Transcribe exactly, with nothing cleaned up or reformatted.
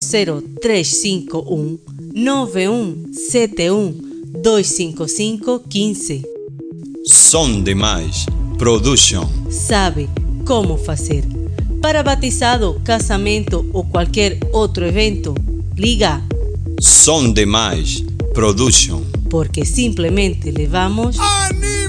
zero três cinco um, nove um sete um, dois cinco cinco um cinco. Som Demais Production. Sabe como fazer. Para batizado, casamento ou qualquer outro evento, liga Som Demais Production. porque simplesmente levamos ¡Animo!